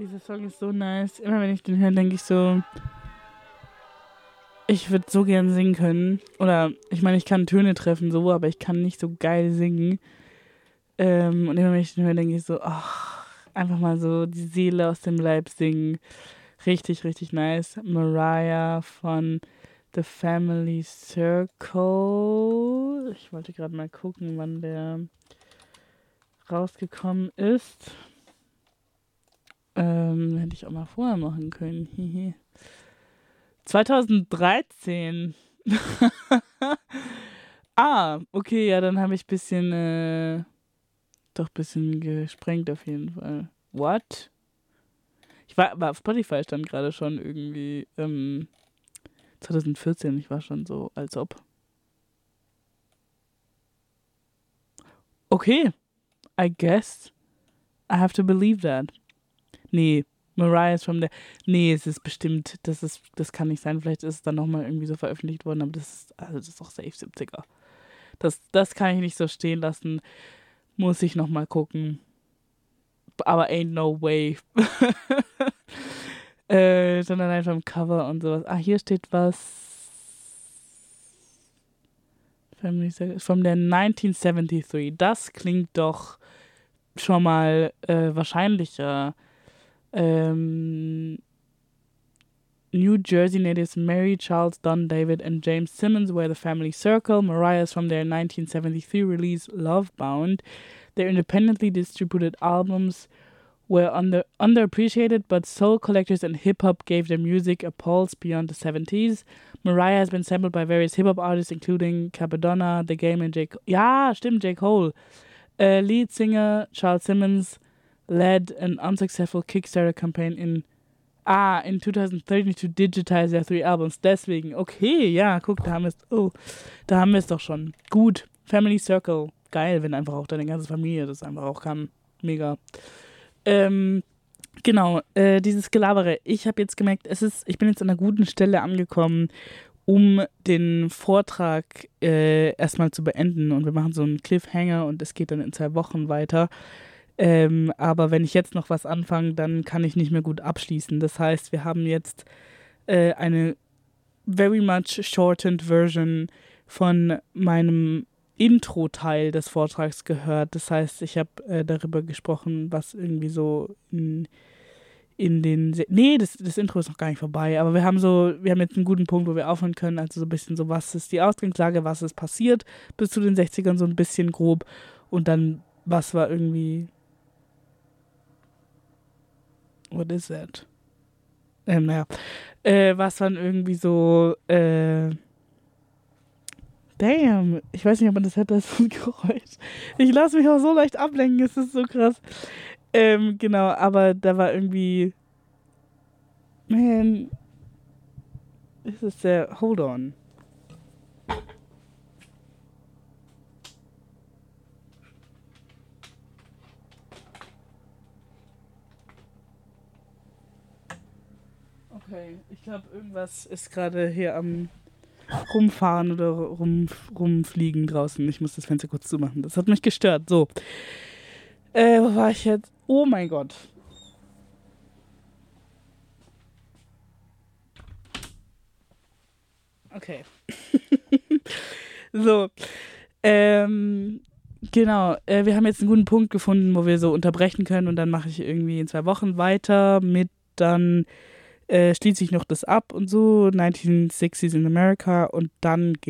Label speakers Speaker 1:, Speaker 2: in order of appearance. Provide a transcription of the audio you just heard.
Speaker 1: Dieser Song ist so nice. Immer wenn ich den höre, denke ich so, ich würde so gern singen können. Oder, ich meine, ich kann Töne treffen, so, aber ich kann nicht so geil singen. Und immer wenn ich den höre, denke ich so, ach, einfach mal so die Seele aus dem Leib singen. Richtig, richtig nice. Mariah von The Family Circle. Ich wollte gerade mal gucken, wann der rausgekommen ist. Hätte ich auch mal vorher machen können. Hihi. 2013. Okay, ja, dann habe ich doch ein bisschen gesprengt auf jeden Fall. What? Aber auf Spotify stand gerade schon irgendwie 2014. Ich war schon so, als ob. Okay, I guess I have to believe that. Nee, Mariah ist Nee, es ist bestimmt, das kann nicht sein. Vielleicht ist es dann nochmal irgendwie so veröffentlicht worden, aber das ist doch safe 70er. Das kann ich nicht so stehen lassen. Muss ich nochmal gucken. Aber ain't no way. Schon allein vom Cover und sowas. Hier steht was. Family Circle. From der 1973. Das klingt doch schon mal wahrscheinlicher. New Jersey natives Mary, Charles, Don, David, and James Simmons were the family circle. Mariah is from their 1973 release Lovebound. Their independently distributed albums were underappreciated, but soul collectors and hip-hop gave their music a pulse beyond the 70s. Mariah has been sampled by various hip-hop artists, including Capadonna, The Game, and J. Cole. Ja, stimmt, J. Cole. Lead singer Charles Simmons led an unsuccessful Kickstarter campaign in 2013 to digitize their 3 albums. Deswegen, okay, ja, guck, da haben wir es doch schon. Gut, Family Circle. Geil, wenn einfach auch deine ganze Familie das einfach auch kann. Mega. Genau, dieses Gelabere. Ich habe jetzt gemerkt, ich bin jetzt an einer guten Stelle angekommen, um den Vortrag erstmal zu beenden. Und wir machen so einen Cliffhanger und es geht dann in 2 Wochen weiter. Aber wenn ich jetzt noch was anfange, dann kann ich nicht mehr gut abschließen. Das heißt, wir haben jetzt eine very much shortened Version von meinem Intro-Teil des Vortrags gehört. Das heißt, ich habe darüber gesprochen, was irgendwie so in den... Nee, das Intro ist noch gar nicht vorbei, aber wir haben jetzt einen guten Punkt, wo wir aufhören können. Also so ein bisschen so, was ist die Ausgangslage, was ist passiert bis zu den 60ern, so ein bisschen grob. Und dann, was war irgendwie... What is that? Was dann irgendwie so, damn, ich weiß nicht, ob man das hört, das ist so ein Geräusch. Ich lasse mich auch so leicht ablenken, es ist so krass. Genau, aber da war irgendwie, man, this is der, hold on. Okay, ich glaube, irgendwas ist gerade hier am Rumfahren oder rumfliegen draußen. Ich muss das Fenster kurz zumachen. Das hat mich gestört. So. Wo war ich jetzt? Oh mein Gott. Okay. So. Genau. Wir haben jetzt einen guten Punkt gefunden, wo wir so unterbrechen können und dann mache ich irgendwie in 2 Wochen weiter mit dann schließe ich noch das ab und so, 1960s in America und dann